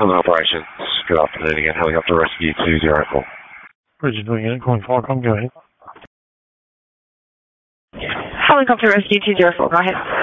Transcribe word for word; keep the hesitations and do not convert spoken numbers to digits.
Hello, operations. Good afternoon again. Helicopter Rescue two zero four. Original unit calling Qualcomm, go ahead. Helicopter Rescue two zero four, go ahead.